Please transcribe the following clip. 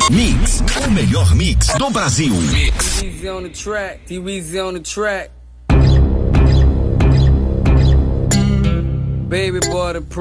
Mix, o melhor mix do Brasil. Mix. Easy on the track, T-Weezy on the track. Baby boy, the